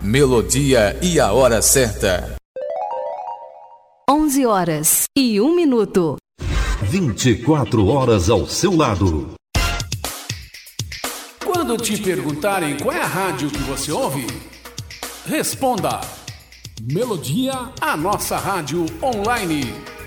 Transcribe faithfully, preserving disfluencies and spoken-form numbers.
melodia e a hora certa. onze horas e um minuto. vinte e quatro horas ao seu lado. Quando te perguntarem qual é a rádio que você ouve, responda: Melodia, a nossa rádio online.